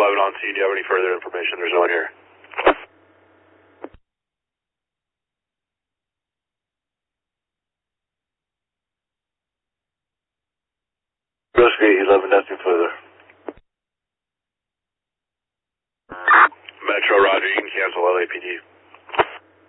11 on scene. Do you have any further information? There's no one here. Investigate 11, nothing further. Metro, roger. You can cancel LAPD.